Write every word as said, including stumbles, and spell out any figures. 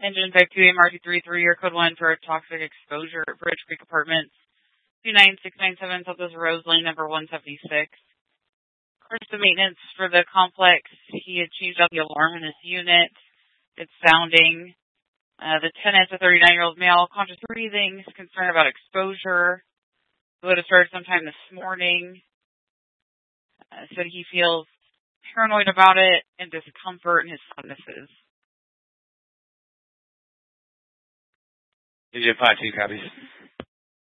Engine type two M R T three, three-year code one for toxic exposure at Bridge Creek Apartments, two nine six nine seven, Southwest Rose Lane, number one seventy-six. Course of maintenance for the complex. He had changed out the alarm in his unit. It's sounding. Uh, the tenant, a thirty-nine-year-old male, conscious breathing, concerned about exposure. Would have started sometime this morning. Uh, said he feels paranoid about it and discomfort in his sinuses. Engine five two copies.